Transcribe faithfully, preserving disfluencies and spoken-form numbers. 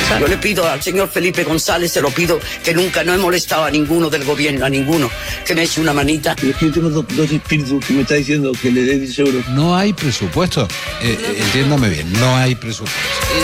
Yo le pido al señor Felipe González, se lo pido, que nunca no he molestado a ninguno del gobierno, a ninguno, que me eche una manita. Es que yo tengo dos, dos espíritus que me está diciendo que le dé diez euros. No hay presupuesto. Eh, eh, entiéndame bien, no hay presupuesto.